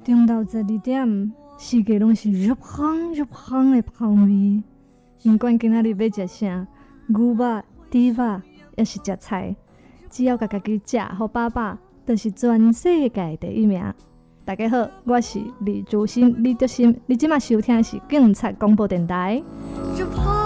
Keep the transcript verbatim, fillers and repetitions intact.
中昼十二點，四界攏是入香入香的香味。不管今仔日要食啥，牛肉、豬肉，還是食菜，只要家家己食好飽飽，就是全世界第一名。大家好，我是李竹心李竹心，你即馬收聽的是警察廣播電台。